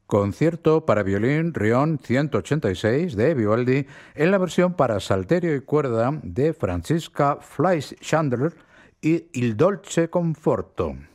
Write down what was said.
Concierto para violín Rion 186 de Vivaldi en la versión para salterio y cuerda de Franziska Fleisch-Chandler y Il Dolce Conforto.